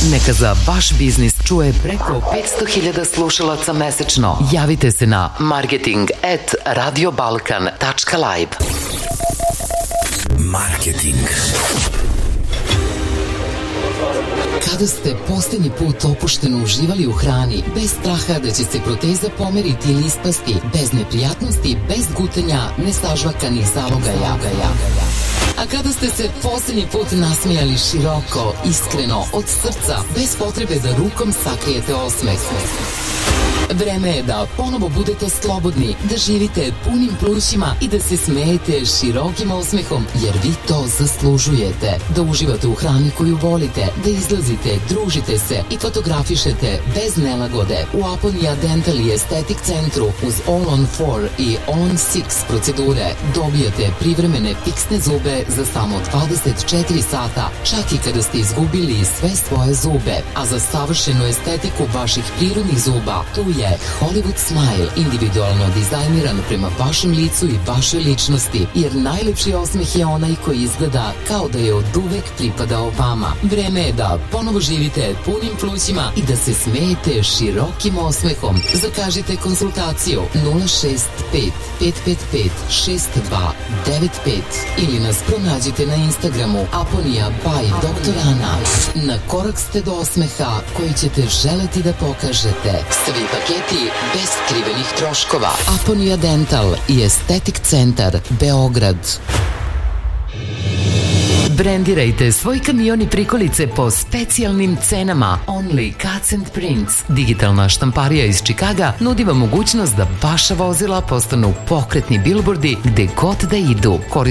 Neka za vaš biznis čuje preko 500.000 slušalaca mesečno. Javite se na marketing@radiobalkan.live. Marketing. Kada ste posljednji put opušteno uživali u hrani, bez straha da će se proteza pomeriti ili ispasti, bez neprijatnosti, bez gutanja, nesažvakanih zalogaja. A kada ste se posljednji put nasmijali široko, iskreno, od srca, bez potrebe da rukom sakrijete osmeh. Vreme je da ponovo budete slobodni, da živite punim plućima i da se smejete širokim osmehom, jer vi to zaslužujete. Da uživate u hrani koju volite, da izlazite, družite se i fotografišete bez nelagode. U Aponia Dental i Estetik centru uz All on 4 i All on 6 procedure dobijate privremene fiksne zube za samo 24 sata, čak i kada ste izgubili sve svoje zube. A za savršenu estetiku vaših prirodnih zuba, tu je Hollywood Smile, individualno dizajniran prema vašem licu i vašoj ličnosti, jer najlepši osmeh je onaj koji izgleda kao da je od uvek pripadao vama. Vreme je da ponovo živite punim plućima i da se smejete širokim osmehom. Zakažite konsultaciju 065 555 6295 ili nas pronađite na Instagramu Aponia by Dr. Ana. Na korak ste do osmeha koji ćete želeti da pokažete. Svi paketi bez skrivenih troškova. Aponia Dental i Estetik centar Beograd. Brendirajte svoj kamion i prikolice po specijalnim cenama. Only Cuts and Prints, digitalna štamparija iz Čikaga, nudi vam mogućnost da vaša vozila postanu pokretni bilbordi gde god da idu.